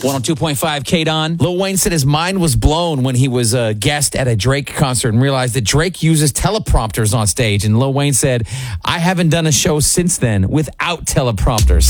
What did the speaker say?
102.5 K-Don. Lil Wayne said his mind was blown when he was a guest at a Drake concert and realized that Drake uses teleprompters on stage. And Lil Wayne said, I haven't done a show since then without teleprompters.